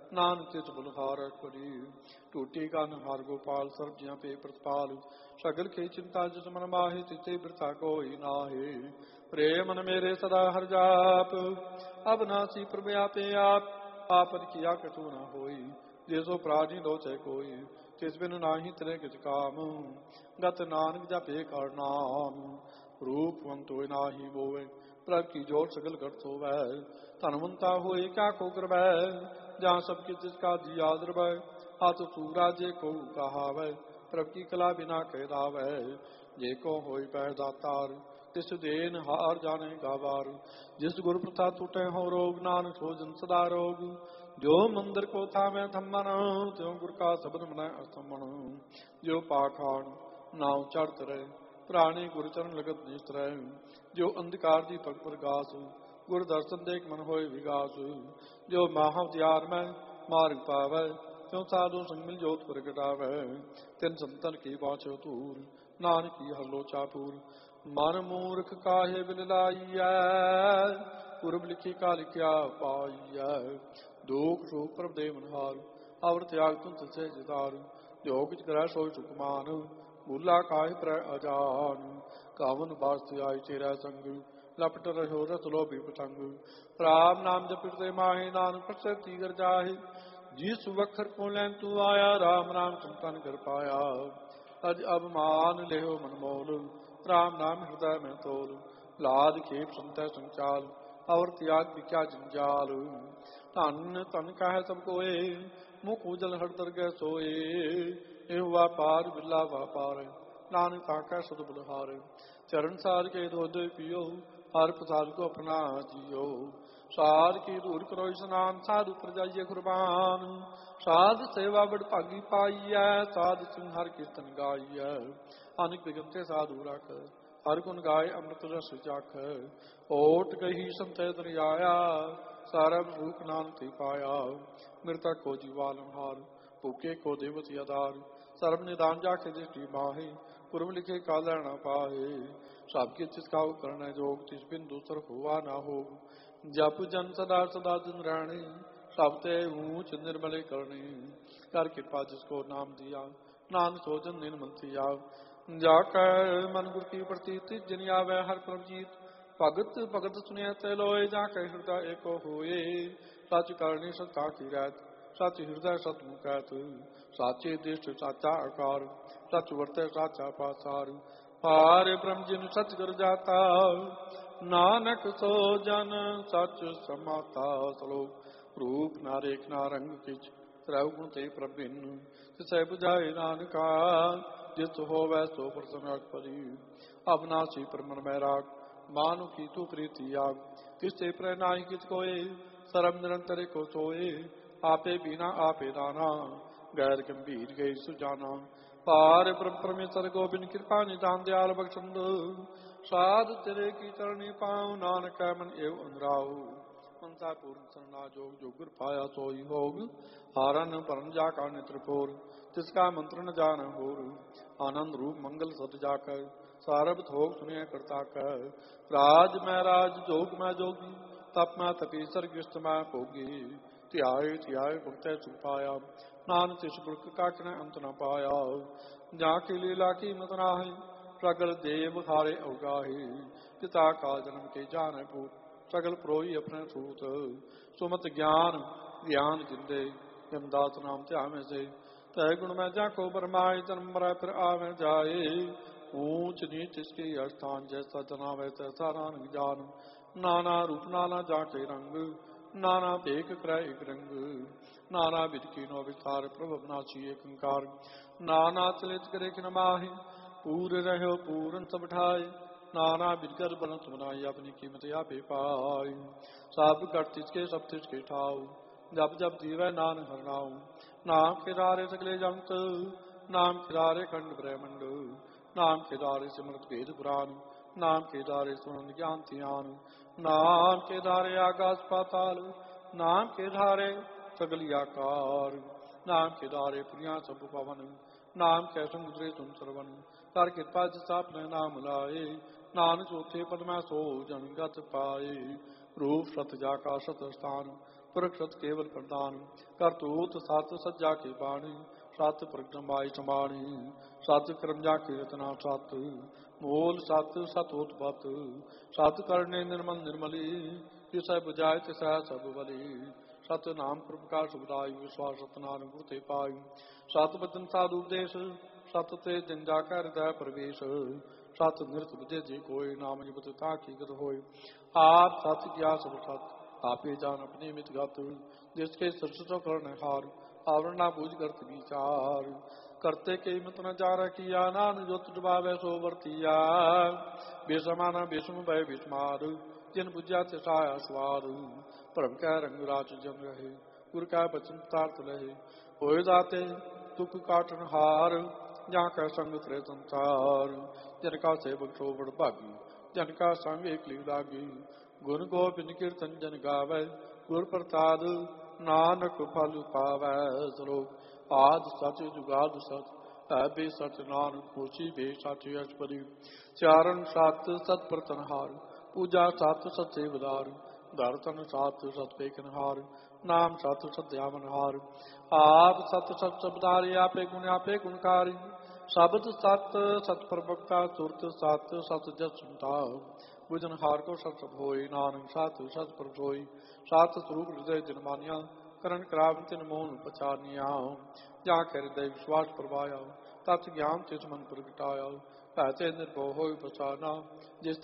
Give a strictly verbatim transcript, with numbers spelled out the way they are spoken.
नानक तिस बलहार करी टूटी कान हार गोपाल सर्व जिया पे प्रतिपाल सगल के चिंता जिस मन माहे तिते वृथा कोई नाहे प्रेम मन मेरे सदा हर जाप अब नासी प्रभु आपे आप आपन किया कछु न होई जैसो प्राणी लोचे कोई तिस बिन नाही तरे किस काम गत नानक जपे कर नाम रूपवंत होय नाही बोवे प्रभ की जोर सगल घट सोवै धनवंता होए क्या को करवै जहाँ सबके जिसका दिया द्रवै हाथ सूरा जे को कहावै प्रभ की कला बिना कह दावै जे को होई पैदातार तिस देन हार जाने गावार जिस गुरु प्रथा टूटे हो रोग नानक हो जन सदा रोग जो मंदिर को था मैं थम्मन त्यों गुर का शब्द मनै अस्तमन जो पाखान नाव चढ़त रहे प्राणी गुरु चरण लगत नित रहे जो अंधकार दी पग पर गास गुरु दर्शन देख मन होए विगास जो महावतार में मार्ग पावै क्यों साधु संग मिल जोत प्रगटावै तिन संतन की बाछो तूर नानक की हर लोचा पूर मन मूर्ख काहे बिल लाइयै पूर्व लिखी का लिखिया पाइयै दुख शोक प्रभ दे मनहार अवर त्याग तुम तिसे जितार जो किछ ग्रह सोई सुकमान भूला काहे पर अजान कावन बास्ते आई तेरा संग लपट रहो रत लोभी पतंग राम नाम जपिते माहे नानक प्रसति कर जाहे जिस वखर को लैन तू आया राम नाम संतन कर पाया अज अब मान लेहो मन मोल राम नाम हृदय में तोल लाद खेप संत संचाल और त्याग विख्या जंजाल धन तन कह सब कोए मुख उजल हर दरगह सोए एह व्यापार बिल्ला व्यापार नानक ताका सद बलहार चरण सार के दो दो पियो हर प्रसाद को अपना जियो सार की दूर करो स्नान साधु पर जाइए कुर्बान साध सेवा बड़ भागी पाइय साध सिंह हर कीर्तन गाइय अनिक विगमते साधु रख हर गुण गाय अमृत रस जाख ओट गही संत दरियाया सारब रूप नानक थी पाया मृतक को जीवालन हार भूखे को देवती आधार सर्व निदान जाके दृष्टि माहे पूर्व लिखे का लैना पाहे सबके तिसका करना जोग तिस बिन दूसर हुआ ना हो जप जन सदा सदा दिन रहने सबते ऊंच निर्मले करने कर कृपा जिसको नाम दिया नाम सोजन दिन मंथिया जाकर मन गुर की प्रतीति जिन आवे हर प्रभजीत भगत भगत सुनिया ते लोए जाकर हृदय एको होए सच करनी सता की रहत सच हृदय सतमुख कहत साचे दृष्ट साचा आकार सच वर्ते साचा पासार पार ब्रह्म जिन सच कर जाता नानक सो जन सच समाता सलोक रूप ना रेख ना रंग किच त्रव गुण ते प्रभिन तिसै बुझाए नानका जिस होवै सो प्रसन्न परी अविनाशी परमन में राग मानु की तू प्रीति आग तिससे प्रेरणाई किस कोय सरम निरंतर को सोए आपे बिना आपे दाना गैर गंभीर गई सुजाना पार ब्रह्म परमेश्वर गोबिंद कृपा निधान दयाल बख्शंद साध तेरे की चरणी पाऊं नानक मन एव अनुराऊ मनसा पूर्ण सरना जोग जो गुर पाया सोई होग हारन परन जाका नेत्रपोर तिसका मंत्र न जान होर आनंद रूप मंगल सत जाकर सारभ थोक सुनिय करता कर राज मैं राज जोग मैं जोगी तप मैं तपीसर गृष्ट मैं भोगी त्याय त्याय भुगते सुख पाया नान तिस पुरख का किन अंत न पाया जाकी लीला की मत नाहि प्रगल देव हारे अवगाही पिता का जन्म के जान पूत सगल प्रोई अपने सूत सुमत ज्ञान ज्ञान जिंदे यमदास नाम त्यामे से तय गुण में जाको बरमाए जन्म मरा फिर आवे जाए ऊंच नीच इसके स्थान जैसा जना वैसा सारान जान नाना रूप नाना जाके रंग नाना देख क्रय एक रंग नाना विध कीनो विस्तार प्रभु अविनाशी एक अंकार नाना चलित करे कि नमाहि पूर रहो पूरन सब ठाए नाना बिरकर बनत बनाई अपनी कीमत या बेपाई सब कर तिसके सब तिसके ठाऊ जब जब जीवै नान हरनाऊ नाम खिलारे सगले जंत नाम खिलारे खंड ब्रह्मंड नाम खिलारे सिमरत भेद पुराण नाम खिलारे सुनन ज्ञान ध्यान नाम के धारे आकाश पाताल नाम के धारे सगली आकार नाम के धारे पुरिया सब पवन नाम के समुद्रे सुन सरवन कर कृपा जिसा अपने नाम लाए नानक चौथे पद में सो जनगत पाए रूप सत जाका सत स्थान ਪੁਰਖ ਸਤ ਕੇਵਲ ਪ੍ਰਦਾਨ ਕਰਤੂਤ ਸਤ ਸੱਜਾ ਕੇ ਬਾਣੀ ਸਤ ਪ੍ਰਗਟਮਾਈ ਸਮਾਣੀ ਸਤ ਕਰਮ ਜਾ ਕੇ ਰਤਨਾ ਸਤ ਮੂਲ ਸਤ ਸਤ ਉਤਪਤ ਸਤ ਕਰਨੇ ਨਿਰਮਲ ਨਿਰਮਲੀ ਜਿਸੈ ਬੁਝਾਇ ਤਿਸੈ ਸਭ ਬਲੀ ਸਤ ਨਾਮ ਪ੍ਰਕਾਸ਼ ਬੁਲਾਈ ਵਿਸ਼ਵਾਸ ਸਤਨਾਮ ਗੁਰ ਤੇ ਪਾਈ ਸਤ ਬਚਨ ਸਾਧੂ ਉਪਦੇਸ਼ ਸਤ ਤੇ ਜੰਜਾ ਕੈ ਹਿਰਦੈ ਪ੍ਰਵੇਸ਼ ਸਤ ਨਿਰਤ ਬੁਝੇ ਜੀ ਕੋਈ ਨਾਮ ਜਪਤ ਤਾ ਕੀ ਗਤ ਹੋਏ ਆਪ ਸਤ ਗਿਆ ਸਭ ਸਤ ਆਪੇ ਜਾਨ ਆਪਣੀ ਮਿਤ ਗਤ ਜਿਸ ਕੇ ਸਰਸਤੋ ਕਰਨ ਹਾਰ ਆਵਰਨ ਨਾ ਬੂਝ ਕਰਤ ਵਿਚਾਰ ਕਰਤੇ ਕੇ ਮਤ ਨ ਜਾਰਾ ਕੀਆ ਨਾਨ ਜੁਤ ਡੁਬਾਵੇ ਸੋ ਵਰਤੀਆ ਬੇਸਮਾਨਾ ਬੇਸਮ ਭੈ ਬਿਸਮਾਰ ਜਿਨ ਬੁਝਿਆ ਤੇ ਸਾਇਆ ਸਵਾਰ ਭਰਮ ਕੈ ਰੰਗ ਰਾਜ ਜਨ ਰਹੇ ਗੁਰ ਕੈ ਬਚਨ ਤਾਰਤ ਲਹੇ ਹੋਏ ਦਾਤੇ ਦੁਖ ਕਾਟਨ ਹਾਰ ਜਾਂ ਕੈ ਸੰਗ ਤਰੇ ਸੰਸਾਰ ਜਨ ਕਾ ਸੇਵਕ ਸੋ ਬੜ ਭਾਗੀ ਜਨ ਕਾ ਸੰਗ ਏਕ ਲੀ ਲਾਗੀ ਗੁਣ ਗੋਬਿੰਦ ਕੀਰਤਨ ਜਨ ਗਾਵੈ ਗੁਰ ਪ੍ਰਸਾਦ ਨਾਨਕ ਫਲ ਪਾਵੈ ਸਲੋਕ ਆਦ ਸਚ ਜੁਗਾਦ ਸਚ ਐਬੇ ਸਚ ਨਾਨਕ ਹੋਸੀ ਬੇ ਸਚ ਅਸਪਰੀ ਚਾਰਨ ਸਤ ਸਤ ਪ੍ਰਤਨਹਾਰ ਪੂਜਾ ਸਤ ਸਤ ਸੇਵਦਾਰ ਦਰਤਨ ਸਤ ਸਤ ਪੇਖਨਹਾਰ ਨਾਮ ਸਤ ਸਤਿਆਵਨਹਾਰ ਆਪ ਸਤ ਸਤ ਸਬਦਾਰੀ ਆਪੇ ਗੁਣ ਆਪੇ ਗੁਣਕਾਰੀ ਸ਼ਬਦ ਸਤ ਸਤ ਪ੍ਰਭਕਤਾ ਸੁਰਤ ਸਤ ਸਤ ਜਸ ਸੁਨਤਾ ਬੁਝਨ ਹਾਰ ਕੋ ਸਤ ਸਤ ਹੋਈ ਨਾਨਕ ਸਤ ਸਤ ਪ੍ਰਭ ਹੋਈ ਸਤ ਸਰੂਪ ਹਿਰਦੈ ਜਨਮਾਨਿਆ ਕਰਨ ਕਰਾਵ ਤਿਨ ਮੋਹਨ ਪਛਾਨੀਆਂ ਜਾਂ ਕੇ ਹਿਰਦੈ ਵਿਸ਼ਵਾਸ ਪ੍ਰਵਾਇਆ ਤਤ ਗਿਆਨ ਤਿਸ ਮਨ ਪ੍ਰਗਟਾਇਆ ਭੈ ਤੇ ਨਿਰਭਉ ਹੋਇ ਪਛਾਨਾ ਜਿਸ